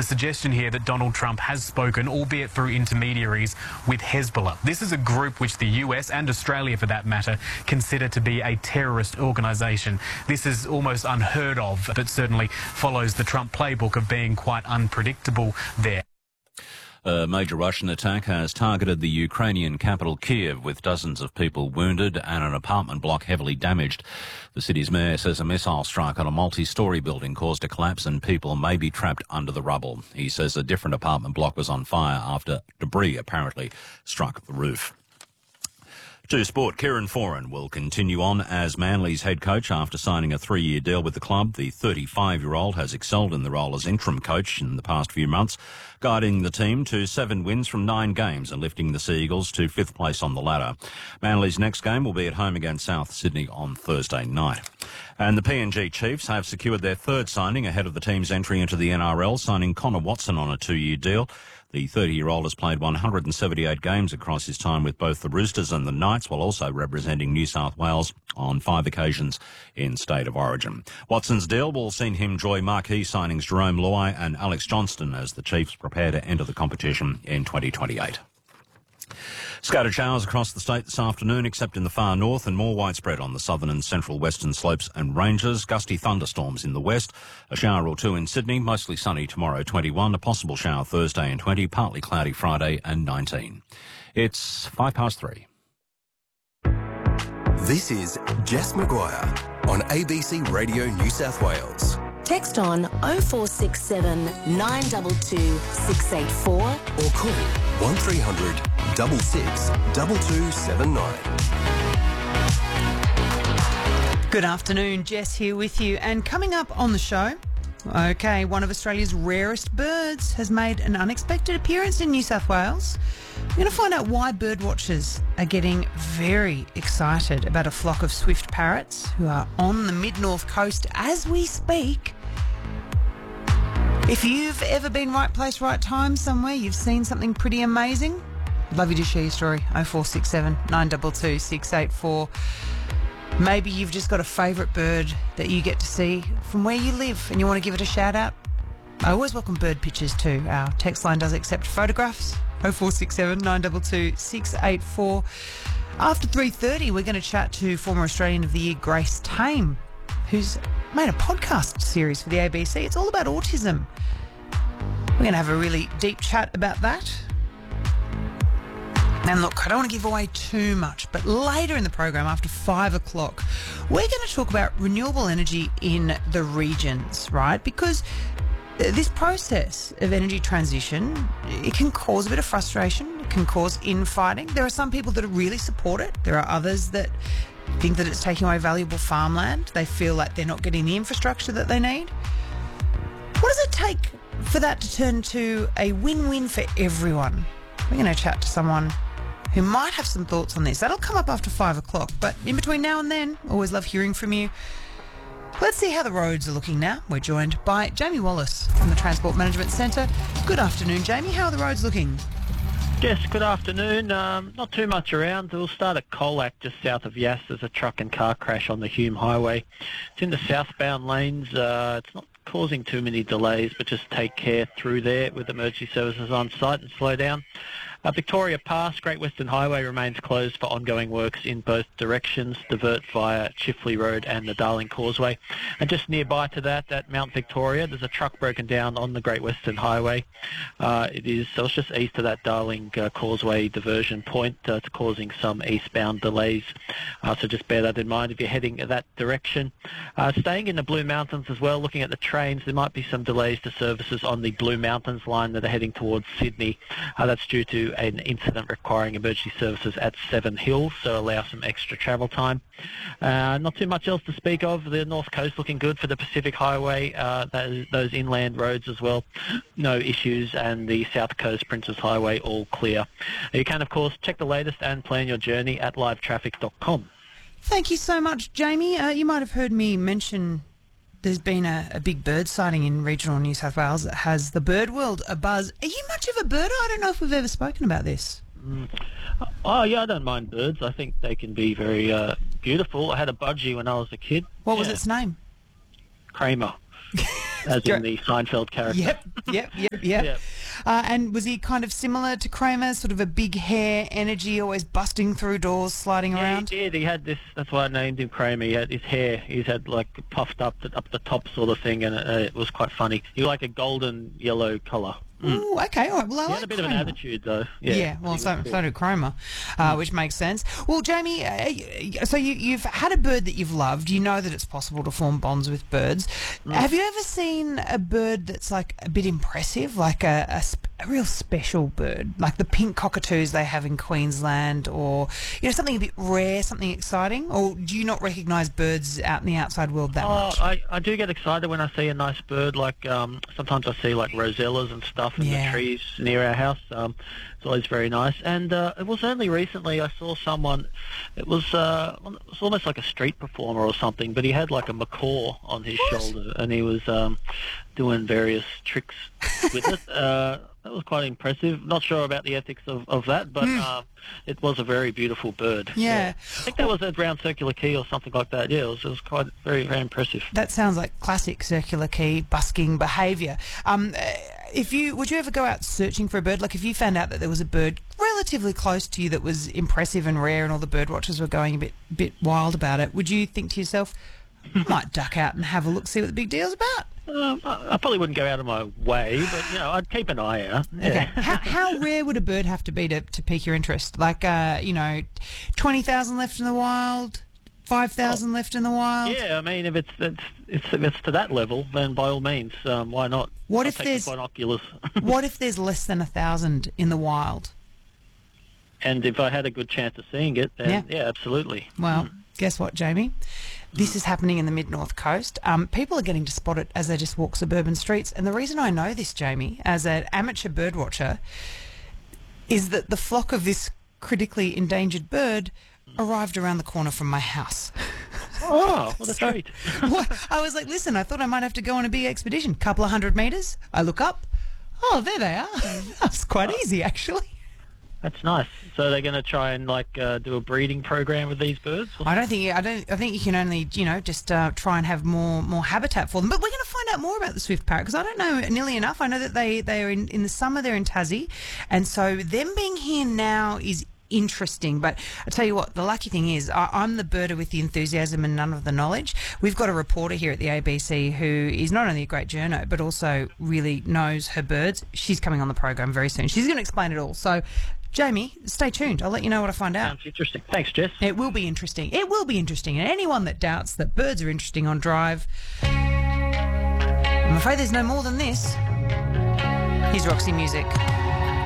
the suggestion here that Donald Trump has spoken, albeit through intermediaries, with Hezbollah. This is a group which the US and Australia, for that matter, consider to be a terrorist organisation. This is almost unheard of, but certainly follows the Trump playbook of being quite unpredictable there. A major Russian attack has targeted the Ukrainian capital Kiev, with dozens of people wounded and an apartment block heavily damaged. The city's mayor says a missile strike on a multi-storey building caused a collapse and people may be trapped under the rubble. He says a different apartment block was on fire after debris apparently struck the roof. To sport, Kieran Foran will continue on as Manly's head coach after signing a 3-year deal with the club. The 35-year-old has excelled in the role as interim coach in the past few months, guiding the team to 7 wins from 9 games and lifting the Sea Eagles to 5th place on the ladder. Manly's next game will be at home against South Sydney on Thursday night. And the PNG Chiefs have secured their 3rd signing ahead of the team's entry into the NRL, signing Connor Watson on a 2-year deal. The 30-year-old has played 178 games across his time with both the Roosters and the Knights, while also representing New South Wales on 5 occasions in State of Origin. Watson's deal will see him enjoy marquee signings Jerome Luai and Alex Johnston as the Chiefs prepare to enter the competition in 2028. Scattered showers across the state this afternoon, except in the far north, and more widespread on the southern and central western slopes and ranges. Gusty thunderstorms in the west, a shower or two in Sydney, mostly sunny tomorrow 21, a possible shower Thursday and 20, partly cloudy Friday and 19. It's 3:05. This is Jess Maguire on ABC Radio New South Wales. Text on 0467 922 684 or call 1300 66 2279. Good afternoon, Jess here with you. And coming up on the show, one of Australia's rarest birds has made an unexpected appearance in New South Wales. We're going to find out why birdwatchers are getting very excited about a flock of swift parrots who are on the mid-north coast as we speak. If you've ever been right place, right time somewhere, you've seen something pretty amazing, I'd love you to share your story. 0467 922 684. Maybe you've just got a favourite bird that you get to see from where you live and you want to give it a shout out. I always welcome bird pictures too. Our text line does accept photographs. 0467 922 684. After 3:30, we're going to chat to former Australian of the Year Grace Tame, who's made a podcast series for the ABC. It's all about autism. We're going to have a really deep chat about that. And look, I don't want to give away too much, but later in the program, after 5 o'clock, we're going to talk about renewable energy in the regions, right? Because this process of energy transition, it can cause a bit of frustration, it can cause infighting. There are some people that really support it. There are others that think that it's taking away valuable farmland. They feel like they're not getting the infrastructure that they need. What does it take for that to turn to a win-win for everyone? We're going to chat to someone who might have some thoughts on this. That'll come up after 5 o'clock. But in between now and then, always love hearing from you. Let's see how the roads are looking now. We're joined by Jamie Wallace from the Transport Management Centre. Good afternoon, Jamie. How are the roads looking? Yes, good afternoon. Not too much around. We'll start at Colac, just south of Yass. There's a truck and car crash on the Hume Highway. It's in the southbound lanes. It's not causing too many delays, but just take care through there with emergency services on site and slow down. Victoria Pass, Great Western Highway remains closed for ongoing works in both directions. Divert via Chifley Road and the Darling Causeway. And just nearby to that, at Mount Victoria, there's a truck broken down on the Great Western Highway. So it's just east of that Darling Causeway diversion point. It's causing some eastbound delays. So just bear that in mind if you're heading that direction. Staying in the Blue Mountains as well, looking at the trains, there might be some delays to services on the Blue Mountains line that are heading towards Sydney. That's due to an incident requiring emergency services at Seven Hills, so allow some extra travel time. Not too much else to speak of. The North Coast looking good for the Pacific Highway, those inland roads as well. No issues, and the South Coast Princes Highway all clear. You can, of course, check the latest and plan your journey at livetraffic.com. Thank you so much, Jamie. You might have heard me mention there's been a big bird sighting in regional New South Wales that has the bird world abuzz. Are you much of a birder? I don't know if we've ever spoken about this. Oh, yeah, I don't mind birds. I think they can be very beautiful. I had a budgie when I was a kid. What was its name? Kramer. as in the Seinfeld character. Yep. And was he kind of similar to Kramer, sort of a big hair, energy, always busting through doors, sliding around? He did. He had this. That's why I named him Kramer. He had his hair. He's had like puffed up the top sort of thing, and it was quite funny. He was like a golden yellow colour. Ooh, okay, all right. Well, I He like had a bit of Kramer. an attitude, though. Yeah, well, so did Cromer, which makes sense. Well, Jamie, so you've had a bird that you've loved. You know that it's possible to form bonds with birds. Have you ever seen a bird that's like a bit impressive, like a real special bird, like the pink cockatoos they have in Queensland, or something a bit rare, something exciting? Or do you not recognise birds out in the outside world that much? I do get excited when I see a nice bird. Like sometimes I see like rosellas and stuff in the trees near our house. It's always very nice. And it was only recently I saw someone. It was almost like a street performer or something, but he had like a macaw on his shoulder, and he was doing various tricks with it. That was quite impressive. Not sure about the ethics of that, but it was a very beautiful bird. Yeah. I think that was a brown circular key or something like that. Yeah, it was quite very, very impressive. That sounds like classic circular key busking behaviour. Would you ever go out searching for a bird? Like if you found out that there was a bird relatively close to you that was impressive and rare, and all the bird watchers were going a bit wild about it, would you think to yourself, I might duck out and have a look, see what the big deal's about? I probably wouldn't go out of my way, but I'd keep an eye out. Yeah. Okay. How rare would a bird have to be to pique your interest? Like 20,000 left in the wild, 5,000 left in the wild. Yeah, I mean, if it's to that level, then by all means, why not? What I'll if take there's the binoculars? What if there's less than 1,000 in the wild? And if I had a good chance of seeing it, then yeah absolutely. Well, guess what, Jamie? This is happening in the mid-north coast. People are getting to spot it as they just walk suburban streets. And the reason I know this, Jamie, as an amateur bird watcher, is that the flock of this critically endangered bird arrived around the corner from my house. Oh, what a treat. I was like, listen, I thought I might have to go on a big expedition. Couple of 100 metres. I look up. Oh, there they are. That's quite easy, actually. That's nice. So they're going to try and do a breeding program with these birds? I think you can only just try and have more habitat for them. But we're going to find out more about the swift parrot because I don't know nearly enough. I know that they are in the summer they're in Tassie, and so them being here now is interesting. But I tell you what, the lucky thing is I'm the birder with the enthusiasm and none of the knowledge. We've got a reporter here at the ABC who is not only a great journo but also really knows her birds. She's coming on the program very soon. She's going to explain it all. So Jamie, stay tuned. I'll let you know what I find out. Sounds interesting. Thanks, Jess. It will be interesting. It will be interesting. And anyone that doubts that birds are interesting on Drive, I'm afraid there's no more than this. Here's Roxy Music.